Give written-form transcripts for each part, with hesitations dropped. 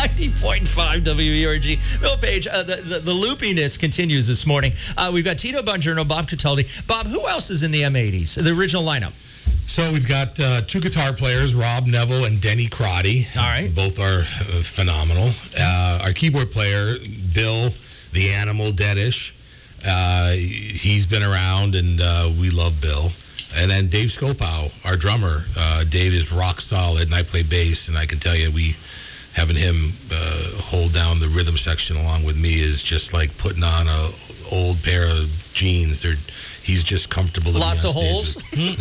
90.5 WERG. Bill Page, the loopiness continues this morning. We've got Tito Bongiorno, Bob Cataldi. Bob, who else is in the M80s, the original lineup? So we've got two guitar players, Rob Neville and Denny Crotty. All right. Both are phenomenal. Our keyboard player, Bill, the Animal Deadish. He's been around, and we love Bill. And then Dave Skopow, our drummer. Dave is rock solid, and I play bass, and I can tell you having him hold down the rhythm section along with me is just like putting on a old pair of jeans. He's just comfortable. Lots of holes.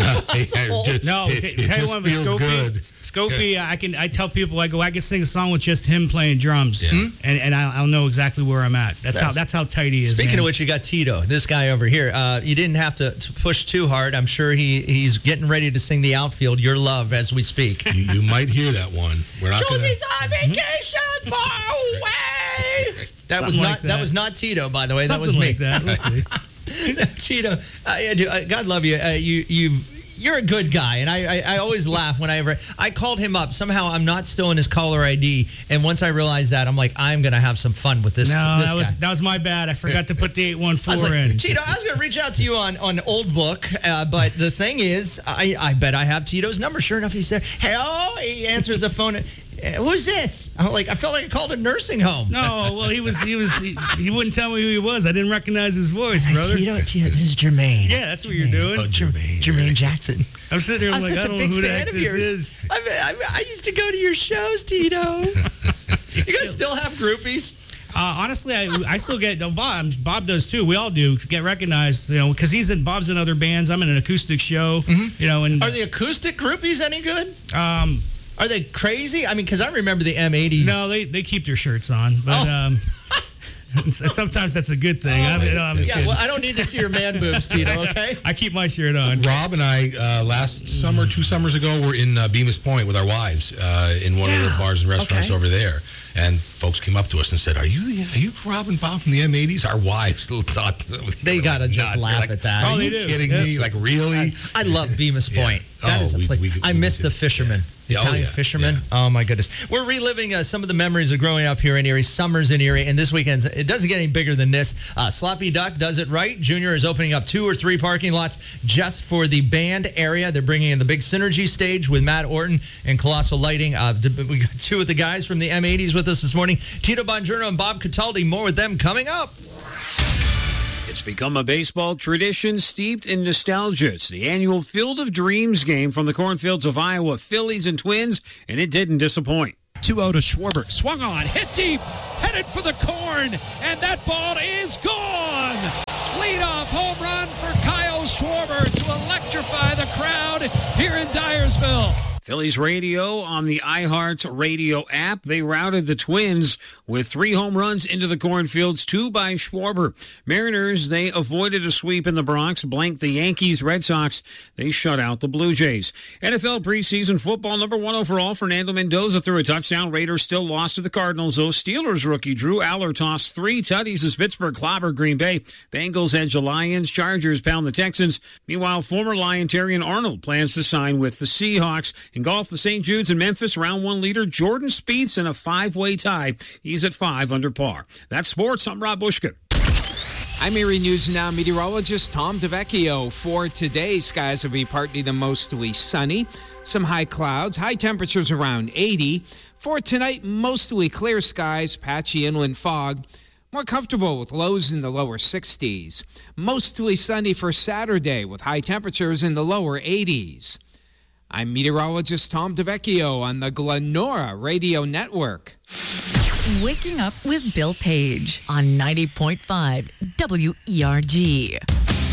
It just feels good. Scopy, I tell people, I can sing a song with just him playing drums, and I'll know exactly where I'm at. That's how tight he is. Speaking of which, you got Tito, this guy over here. You didn't have to push too hard. I'm sure he's getting ready to sing the outfield, Your Love, as we speak. You might hear that one. We're not Josie's on vacation far away. That was not Tito, by the way. Something that was me. like that. Let's see. Tito, God love you. You're a good guy, and I always laugh whenever I called him up. Somehow I'm not still in his caller ID, and once I realized that, I'm like, I'm gonna have some fun with this. That was my bad. I forgot to put the 814 in. Tito, I was gonna reach out to you on Old Book, but the thing is, I bet I have Tito's number. Sure enough, he said, "Hello." He answers the phone. Who's this? I'm like, I felt like I called a nursing home. No, well, he wouldn't tell me who he was. I didn't recognize his voice, brother. Tito, this is Jermaine. Yeah, that's what you're doing. Jermaine Jackson. I'm sitting here like, I don't know who the heck this is. I used to go to your shows, Tito. You guys still have groupies? Honestly, I still get Bob does too. We all do get recognized, because Bob's in other bands. I'm in an acoustic show, And are the acoustic groupies any good? Are they crazy? I mean, because I remember the M80s. No, they keep their shirts on, but sometimes that's a good thing. I don't need to see your man boobs, Tito, okay? I keep my shirt on. Rob and I, last summer, 2 summers ago, were in Bemis Point with our wives in one of the bars and restaurants over there. And folks came up to us and said, Are you Rob and Bob from the M80s? Our wives thought they got to just laugh at that. Are you kidding me? Like, really? I love Bemis Point. That is a place. I miss the fishermen. Italian fishermen. Oh, my goodness. We're reliving some of the memories of growing up here in Erie, summers in Erie, and this weekend, it doesn't get any bigger than this. Sloppy Duck does it right. Junior is opening up 2 or 3 parking lots just for the band area. They're bringing in the big Synergy stage with Matt Orton and Colossal Lighting. We got 2 of the guys from the M80s with us this morning, Tito Bongiorno and Bob Cataldi. More with them coming up. It's become a baseball tradition steeped in nostalgia. It's the annual Field of Dreams game from the cornfields of Iowa, Phillies and Twins, and it didn't disappoint. 2-0 to Schwarber. Swung on, hit deep, headed for the corn, and that ball is gone. Leadoff home run for Kyle Schwarber to electrify the crowd here in Dyersville. Phillies radio on the iHeart Radio app. They routed the Twins with 3 home runs into the cornfields, 2 by Schwarber. Mariners, they avoided a sweep in the Bronx, blanked the Yankees. Red Sox, they shut out the Blue Jays. NFL preseason football, number 1 overall, Fernando Mendoza threw a touchdown. Raiders still lost to the Cardinals, though. Steelers rookie Drew Aller tossed 3 tutties as Pittsburgh clobbered Green Bay. Bengals edge the Lions. Chargers pound the Texans. Meanwhile, former Lion Terrion Arnold plans to sign with the Seahawks. In golf, the St. Jude's in Memphis, round 1 leader Jordan Spieth's in a 5-way tie. He's at 5 under par. That's sports. I'm Rob Bushka. I'm Erie News Now meteorologist Tom DeVecchio. For today, skies will be partly to mostly sunny. Some high clouds, high temperatures around 80. For tonight, mostly clear skies, patchy inland fog. More comfortable with lows in the lower 60s. Mostly sunny for Saturday with high temperatures in the lower 80s. I'm meteorologist Tom DeVecchio on the Glenora Radio Network. Waking up with Bill Page on 90.5 WERG.